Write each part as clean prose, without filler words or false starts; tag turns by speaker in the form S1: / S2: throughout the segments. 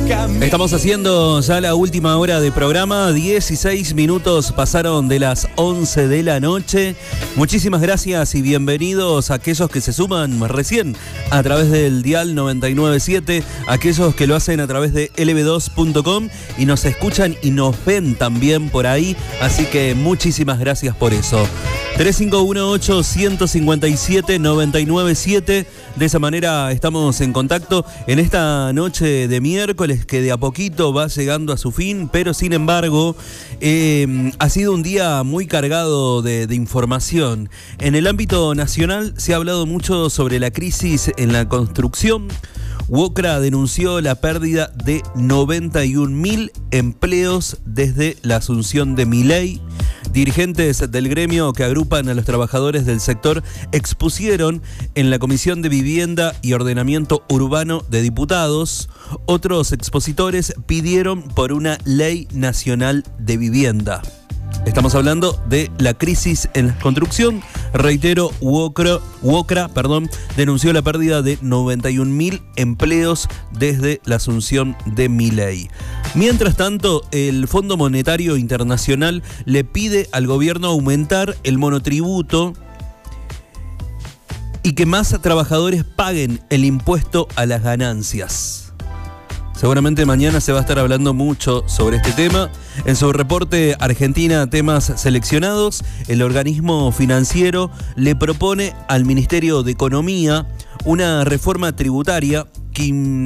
S1: Estamos haciendo ya la última hora de programa, 16 minutos pasaron de las 11 de la noche. Muchísimas gracias y bienvenidos a aquellos que se suman recién a través del dial 997, aquellos que lo hacen a través de lb2.com y nos escuchan y nos ven también por ahí, así que muchísimas gracias por eso. 3518-157-997. De esa manera estamos en contacto en esta noche de miércoles que de a poquito va llegando a su fin, pero sin embargo ha sido un día muy cargado de información. En el ámbito nacional se ha hablado mucho sobre la crisis en la construcción. UOCRA denunció la pérdida de 91.000 empleos desde la asunción de Milei. Dirigentes del gremio que agrupan a los trabajadores del sector expusieron en la Comisión de Vivienda y Ordenamiento Urbano de Diputados. Otros expositores pidieron por una ley nacional de vivienda. Estamos hablando de la crisis en la construcción. Reitero, UOCRA denunció la pérdida de 91.000 empleos desde la asunción de Milei. Mientras tanto, el Fondo Monetario Internacional le pide al gobierno aumentar el monotributo y que más trabajadores paguen el impuesto a las ganancias. Seguramente mañana se va a estar hablando mucho sobre este tema. En su reporte Argentina Temas Seleccionados, el organismo financiero le propone al Ministerio de Economía una reforma tributaria que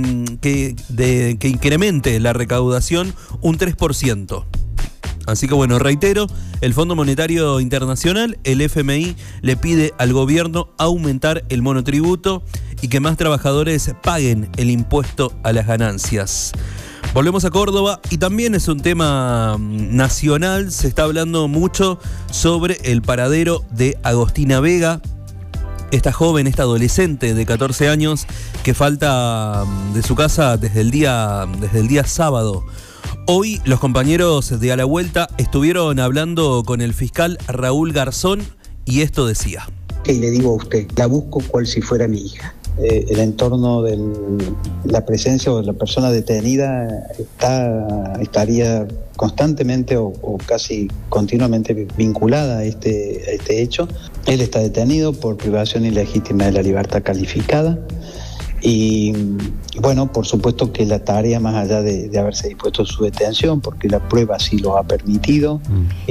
S1: incremente la recaudación un 3%. Así que bueno, reitero, el Fondo Monetario Internacional, el FMI, le pide al gobierno aumentar el monotributo y que más trabajadores paguen el impuesto a las ganancias. Volvemos a Córdoba y también es un tema nacional, se está hablando mucho sobre el paradero de Agostina Vega, esta joven, esta adolescente de 14 años que falta de su casa desde el día sábado. Hoy los compañeros de A la Vuelta estuvieron hablando con el fiscal Raúl Garzón y esto decía.
S2: Y le digo a usted, la busco cual si fuera mi hija. El entorno de la presencia o de la persona detenida estaría constantemente o casi continuamente vinculada a este hecho. Él está detenido por privación ilegítima de la libertad calificada. Y bueno, por supuesto que la tarea, más allá de haberse dispuesto su detención, porque la prueba sí lo ha permitido,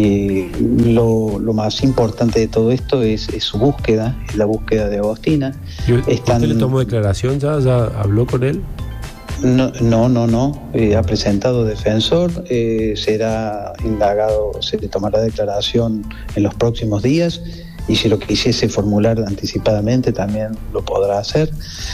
S2: lo más importante de todo esto es su búsqueda, es la búsqueda de Agostina.
S3: ¿Usted le tomó declaración ya habló con él?
S2: No, ha presentado defensor, será indagado, se le tomará declaración en los próximos días. Y si lo quisiese formular anticipadamente también lo podrá hacer,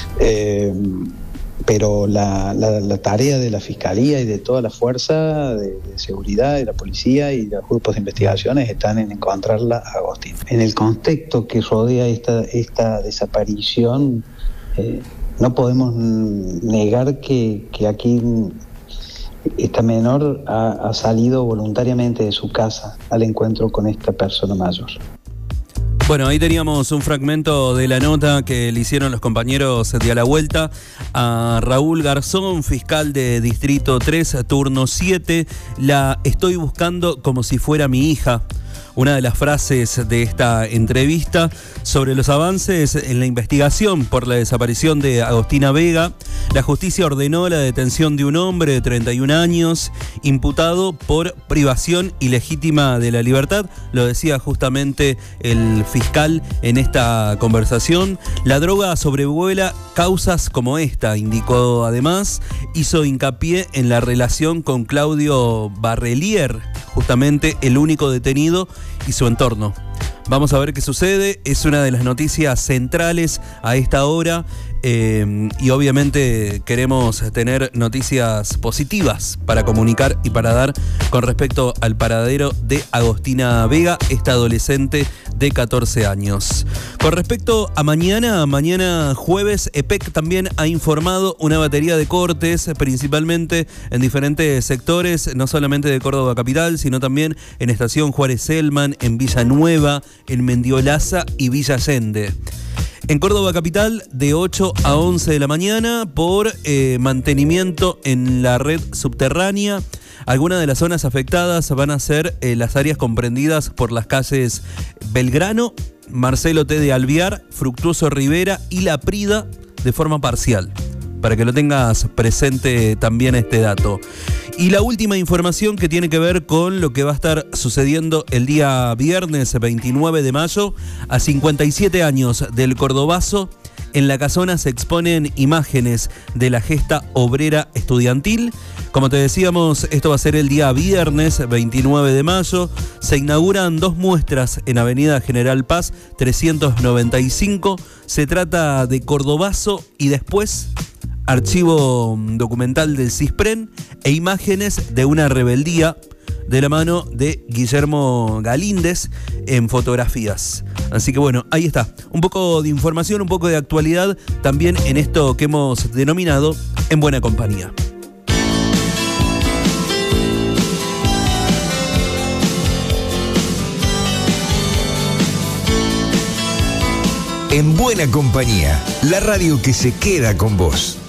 S2: pero la tarea de la Fiscalía y de toda la fuerza de seguridad, de la policía y de los grupos de investigaciones están en encontrarla a Agostina. En el contexto que rodea esta desaparición, no podemos negar que aquí esta menor ha salido voluntariamente de su casa al encuentro con esta persona mayor.
S1: Bueno, ahí teníamos un fragmento de la nota que le hicieron los compañeros de A la Vuelta a Raúl Garzón, fiscal de Distrito 3, turno 7. La estoy buscando como si fuera mi hija. Una de las frases de esta entrevista sobre los avances en la investigación por la desaparición de Agostina Vega. La justicia ordenó la detención de un hombre de 31 años imputado por privación ilegítima de la libertad. Lo decía justamente el fiscal en esta conversación. La droga sobrevuela causas como esta, indicó además. Hizo hincapié en la relación con Claudio Barrelier, justamente el único detenido, y su entorno. Vamos a ver qué sucede. Es una de las noticias centrales a esta hora. Y obviamente queremos tener noticias positivas para comunicar y para dar con respecto al paradero de Agostina Vega, esta adolescente de 14 años. Con respecto a mañana jueves, EPEC también ha informado una batería de cortes, principalmente en diferentes sectores, no solamente de Córdoba capital, sino también en Estación Juárez Selman, en Villanueva, en Mendiolaza y Villa Allende. En Córdoba capital, de 8 a 11 de la mañana, por mantenimiento en la red subterránea. Algunas de las zonas afectadas van a ser las áreas comprendidas por las calles Belgrano, Marcelo T. de Alvear, Fructuoso Rivera y La Prida de forma parcial, para que lo tengas presente también este dato. Y la última información que tiene que ver con lo que va a estar sucediendo el día viernes 29 de mayo, a 57 años del Cordobazo. En la casona se exponen imágenes de la gesta obrera estudiantil. Como te decíamos, esto va a ser el día viernes 29 de mayo. Se inauguran 2 muestras en Avenida General Paz 395. Se trata de Cordobazo y después archivo documental del CISPREN e imágenes de una rebeldía de la mano de Guillermo Galíndez en fotografías. Así que bueno, ahí está. Un poco de información, un poco de actualidad también en esto que hemos denominado En Buena Compañía.
S4: En Buena Compañía, la radio que se queda con vos.